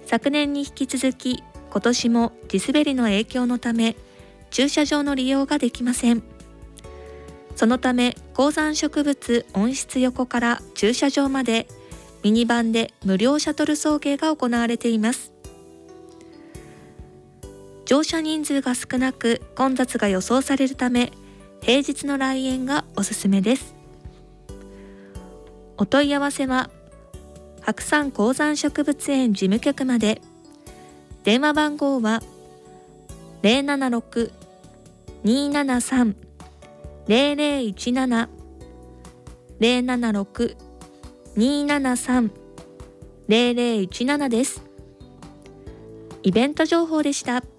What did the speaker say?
昨年に引き続き今年も地滑りの影響のため駐車場の利用ができません。そのため高山植物温室横から駐車場までミニバンで無料シャトル送迎が行われています。乗車人数が少なく混雑が予想されるため平日の来園がおすすめです。お問い合わせは白山高山植物園事務局まで。電話番号は 076-273-0017 076-273-0017 です。イベント情報でした。